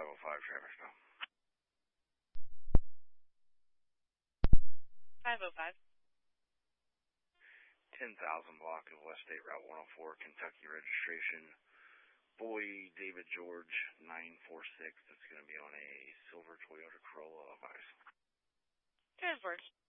traffic stop. 505. 10,000 block of West State Route 104, Kentucky registration. Boy David George 946. That's going to be on a silver Toyota Corolla of ice. Transport.